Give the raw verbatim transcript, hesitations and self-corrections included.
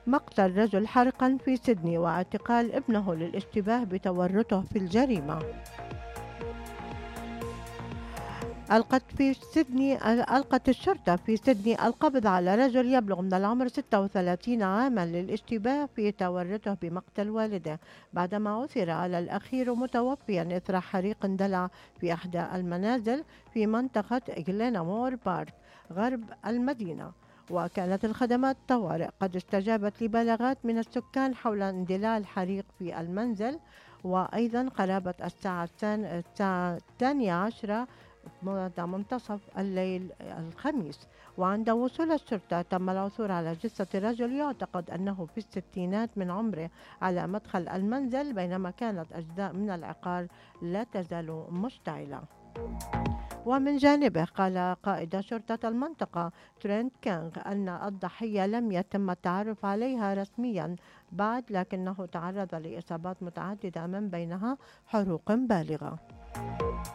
مقتل رجل حرقا في سيدني واعتقال ابنه للاشتباه بتورطه في الجريمة. ألقت في سيدني ألقت الشرطة في سيدني القبض على رجل يبلغ من العمر ستة وثلاثين عاما للاشتباه في تورطه بمقتل والده، بعدما عثر على الأخير متوفيا إثر حريق اندلع في إحدى المنازل في منطقة جلينامور بارك غرب المدينة. وكانت الخدمات الطوارئ قد استجابت لبلاغات من السكان حول اندلاع الحريق في المنزل، وأيضا قرابة الساعة الثانية عشرة منذ منتصف الليل الخميس. وعند وصول الشرطة تم العثور على جثة رجل يعتقد أنه في الستينات من عمره على مدخل المنزل، بينما كانت أجزاء من العقار لا تزال مشتعلة. ومن جانبه قال قائد شرطة المنطقة ترينت كانغ أن الضحية لم يتم التعرف عليها رسميا بعد، لكنه تعرض لإصابات متعددة من بينها حروق بالغة.